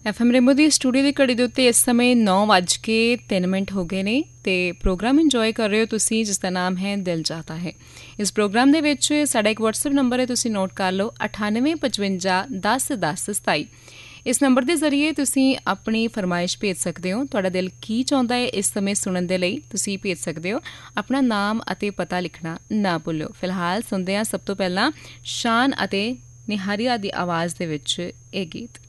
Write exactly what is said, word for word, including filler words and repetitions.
F M रेमो ਦੀ studio ਦੀ ਘੜੀ ਦੇ ਉੱਤੇ ਇਸ ਸਮੇਂ ਨੌ ਵੱਜ ਕੇ ਤਿੰਨ ਮਿੰਟ ਹੋ ਗਏ ਨੇ ਅਤੇ ਪ੍ਰੋਗਰਾਮ ਇੰਜੋਏ ਕਰ ਰਹੇ ਹੋ ਤੁਸੀਂ, ਜਿਸ ਦਾ ਨਾਮ ਹੈ ਦਿਲ ਚਾਹਤਾ ਹੈ। ਇਸ ਪ੍ਰੋਗਰਾਮ ਦੇ ਵਿੱਚ ਸਾਡਾ ਇੱਕ ਵਟਸਐਪ ਨੰਬਰ ਹੈ, ਤੁਸੀਂ ਨੋਟ ਕਰ ਲਓ, ਅਠਾਨਵੇਂ ਪਚਵੰਜਾ ਦਸ ਦਸ ਸਤਾਈ। ਇਸ ਨੰਬਰ ਦੇ ਜ਼ਰੀਏ ਤੁਸੀਂ ਆਪਣੀ ਫਰਮਾਇਸ਼ ਭੇਜ ਸਕਦੇ ਹੋ। ਤੁਹਾਡਾ ਦਿਲ ਕੀ ਚਾਹੁੰਦਾ ਹੈ ਇਸ ਸਮੇਂ ਸੁਣਨ ਦੇ ਲਈ, ਤੁਸੀਂ ਭੇਜ ਸਕਦੇ ਹੋ। ਆਪਣਾ ਨਾਮ ਅਤੇ ਪਤਾ ਲਿਖਣਾ ਨਾ ਭੁੱਲਿਓ। ਫਿਲਹਾਲ ਸੁਣਦੇ ਹਾਂ ਸਭ ਤੋਂ ਪਹਿਲਾਂ ਸ਼ਾਨ ਅਤੇ ਨਿਹਾਰੀਆ ਦੀ ਆਵਾਜ਼ ਦੇ ਵਿੱਚ ਇਹ ਗੀਤ।